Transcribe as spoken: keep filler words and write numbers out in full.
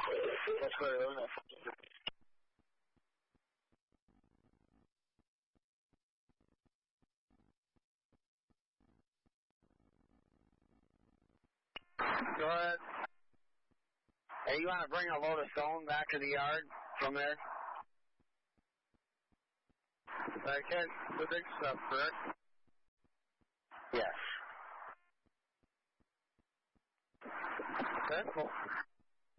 Let's go to Illinois. Go ahead. Hey, you want to bring a load of stone back to the yard from there? I can't, the big stuff, correct? Yes. Okay, cool.